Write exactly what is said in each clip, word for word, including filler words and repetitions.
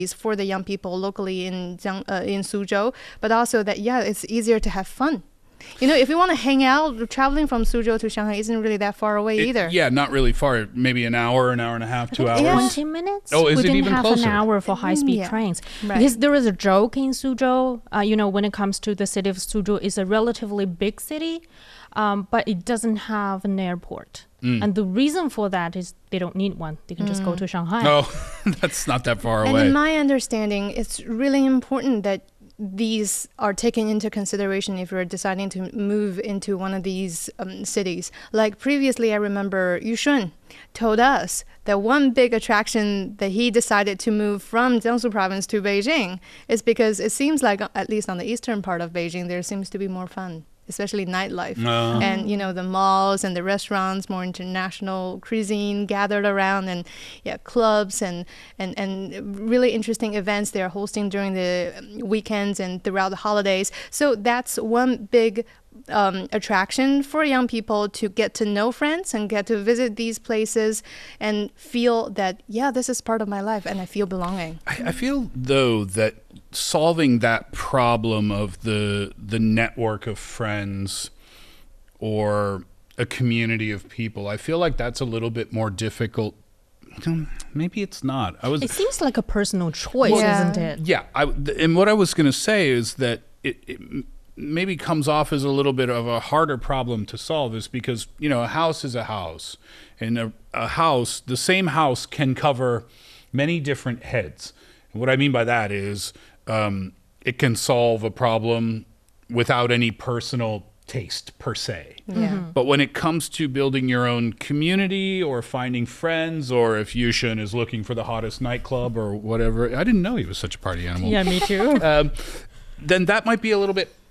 for the young people locally in Jiang, uh, in Suzhou, but also that, yeah, it's easier to have fun. You know, if you want to hang out, traveling from Suzhou to Shanghai isn't really that far away It- either. Yeah, not really far. Maybe an hour, an hour and a half, two hours. yeah. twenty minutes? Oh, is we it didn't even have closer? an hour for high-speed Yeah. trains. Right. Because there is a joke in Suzhou, uh, you know, when it comes to the city of Suzhou, it's a relatively big city, um, but it doesn't have an airport. Mm. And the reason for that is they don't need one. They can just go to Shanghai. No, that's not that far And away. in my understanding, it's really important that these are taken into consideration if you're deciding to move into one of these um, cities. Like previously, I remember Yu Shun told us that one big attraction that he decided to move from Jiangsu province to Beijing is because it seems like, at least on the eastern part of Beijing, there seems to be more fun, especially nightlife. Uh, And, you know, the malls and the restaurants, more international cuisine gathered around, and yeah, clubs and, and, and really interesting events they are hosting during the weekends and throughout the holidays. So that's one big um, attraction for young people to get to know friends and get to visit these places and feel that, yeah, this is part of my life and I feel belonging. I, I feel, though, that solving that problem of the the network of friends or a community of people, I feel like that's a little bit more difficult. Maybe it's not. I was It seems like a personal choice, Yeah. isn't it? Yeah, I, th- and what I was going to say is that it, it m- maybe comes off as a little bit of a harder problem to solve, is because, you know, a house is a house, and a, a house, the same house can cover many different heads. And what I mean by that is um, it can solve a problem without any personal taste per se. Yeah. But when it comes to building your own community or finding friends, or if Yushun is looking for the hottest nightclub or whatever, I didn't know he was such a party animal. Yeah, me too. Um, then that might be a little bit,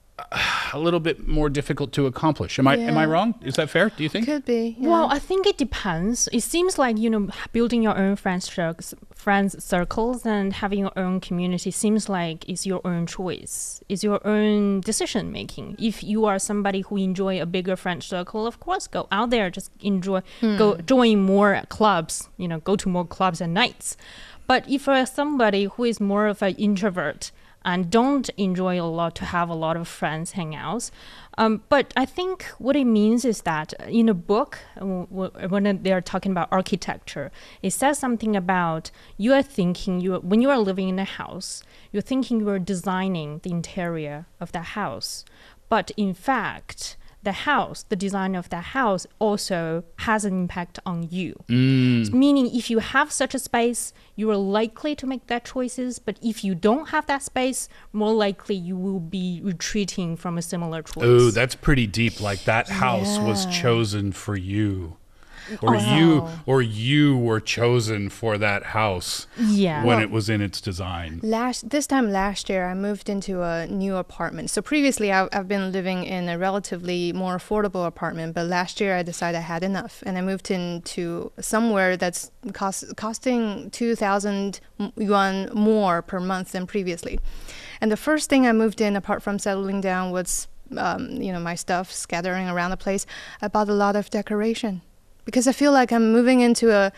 a little bit more difficult to accomplish. Am I am I Yeah. wrong? Is that fair? Do you think? Could be. Yeah. Well, I think it depends. It seems like, you know, building your own friends circles, friends circles and having your own community seems like it's your own choice. It's your own decision making. If you are somebody who enjoy a bigger friend circle, of course, go out there, just enjoy, go join more clubs, you know, go to more clubs and nights. But if you're somebody who is more of an introvert and don't enjoy a lot to have a lot of friends hangouts. Um, but I think what it means is that in a book, w- w- when they're talking about architecture, it says something about you are thinking, you when you are living in a house, you're thinking you are designing the interior of the house. But in fact, the house, the design of the house also has an impact on you. Mm. Meaning if you have such a space, you are likely to make that choices. But if you don't have that space, more likely you will be retreating from a similar choice. Oh, that's pretty deep. Like that house was Yeah. chosen for you. Or Oh. you or you were chosen for that house Yeah. when it was in its design. Last this time last year, I moved into a new apartment. So previously, I've, I've been living in a relatively more affordable apartment, but last year I decided I had enough, and I moved into somewhere that's cost, costing two thousand yuan more per month than previously. And the first thing I moved in, apart from settling down, was um, you know my stuff scattering around the place. I bought a lot of decoration because I feel like I'm moving into a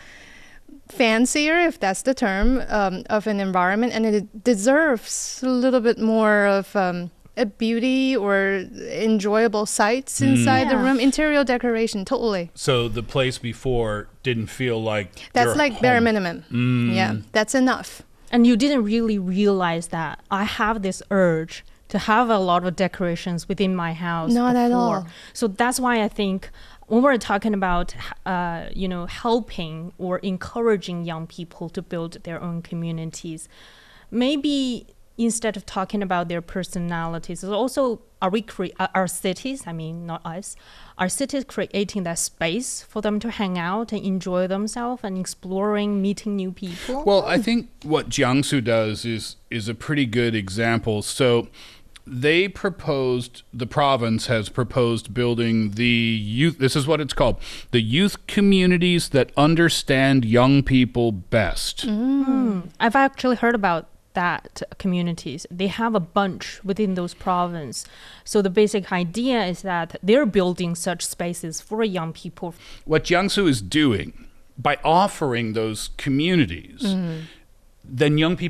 fancier, if that's the term, um, of an environment, and it deserves a little bit more of um, a beauty or enjoyable sights inside the Yeah. room. Interior decoration, totally. So the place before didn't feel like That's your like bare home. minimum. Mm. Yeah, that's enough. And you didn't really realize that I have this urge to have a lot of decorations within my house. Not at before. all. So that's why I think when we're talking about, uh, you know, helping or encouraging young people to build their own communities, maybe instead of talking about their personalities, it's also are we cre- uh, our cities? I mean, not us. Are cities creating that space for them to hang out and enjoy themselves and exploring, meeting new people? Well, I think what Jiangsu does is is a pretty good example. So they proposed, the province has proposed building the youth, this is what it's called, the youth communities that understand young people best. Mm. I've actually heard about that communities. They have a bunch within those provinces. So the basic idea is that they're building such spaces for young people. What Jiangsu is doing by offering those communities, then young people